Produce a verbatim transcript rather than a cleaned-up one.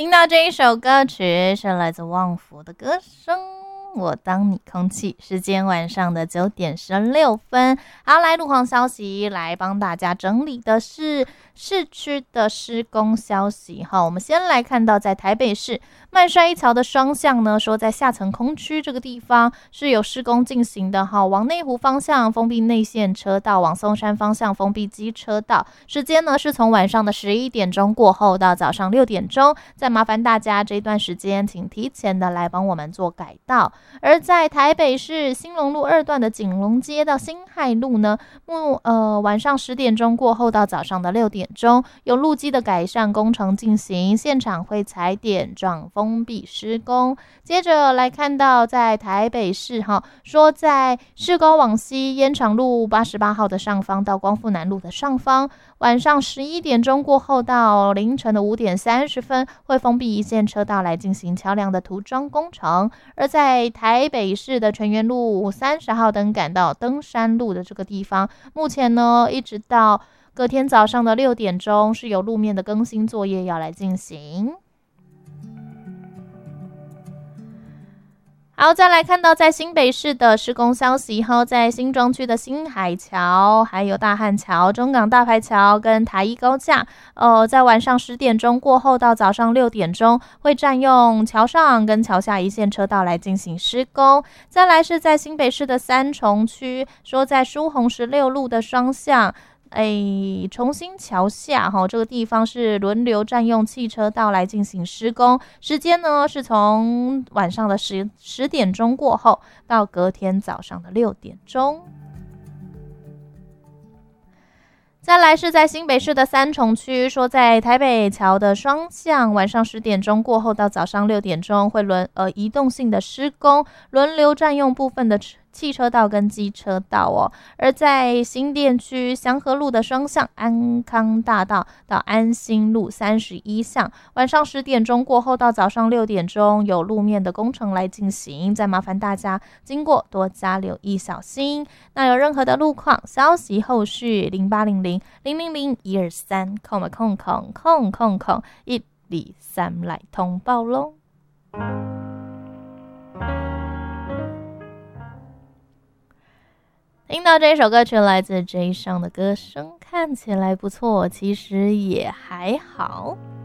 听到这一首歌曲是来自旺福的歌声，我当你空气。时间晚上的九点十六分。好，来路况消息，来帮大家整理的是市区的施工消息。好，我们先来看到在台北市曼帅一桥的双向呢，说在下层空区这个地方是有施工进行的。好，往内湖方向封闭内线车道，往松山方向封闭机车道。时间呢是从晚上的十一点钟过后到早上六点钟。再麻烦大家这一段时间，请提前的来帮我们做改道。而在台北市兴隆路二段的景隆街到辛亥路呢，目呃晚上十点钟过后到早上的六点钟，有路基的改善工程进行，现场会踩点状封闭施工。接着来看到在台北市哈，说在市高往西烟厂路八十八号的上方到光复南路的上方，晚上十一点钟过后到凌晨的五点三十分，会封闭一线车道来进行桥梁的涂装工程。而在台北市的全园路三十号登赶到登山路的这个地方，目前呢一直到隔天早上的六点钟是有路面的更新作业要来进行。好，再来看到在新北市的施工消息后，在新庄区的新海桥、还有大汉桥、中港大排桥跟台一高架，呃，在晚上十点钟过后到早上六点钟，会占用桥上跟桥下一线车道来进行施工。再来是在新北市的三重区，说在疏洪十六路的双向。哎，重新桥下哈，这个地方是轮流占用汽车道来进行施工，时间呢是从晚上的十十点钟过后到隔天早上的六点钟。再来是在新北市的三重区，说在台北桥的双向，晚上十点钟过后到早上六点钟会轮呃移动性的施工，轮流占用部分的汽车道跟机车道哦。而在新店区祥和路的双向安康大道到安心路三十一巷，晚上十点钟过后到早上六点钟有路面的工程来进行，再麻烦大家经过多加留意小心。那有任何的路况消息，后续零八零零零零零一二三空空空空空空一二三来通报咯。听到这首歌曲来自 J 上的歌声，看起来不错，其实也还好。